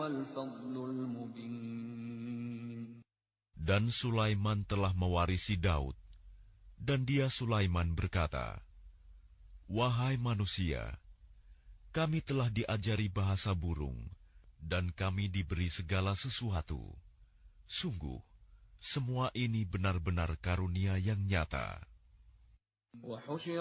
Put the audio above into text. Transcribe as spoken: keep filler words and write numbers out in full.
Dan Sulaiman telah mewarisi Daud, dan dia Sulaiman berkata, "Wahai manusia, kami telah diajari bahasa burung, dan kami diberi segala sesuatu. Sungguh, semua ini benar-benar karunia yang nyata."